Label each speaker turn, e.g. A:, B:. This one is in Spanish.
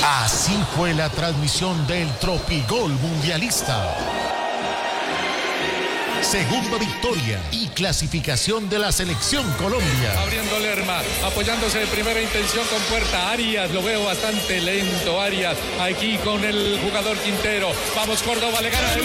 A: Así fue la transmisión del Tropigol Mundialista. Segunda victoria y clasificación de la Selección Colombia.
B: Abriendo Lerma, apoyándose de primera intención con Puerta. Arias, lo veo bastante lento. Arias, aquí con el jugador Quintero. Vamos, Córdoba, le gana.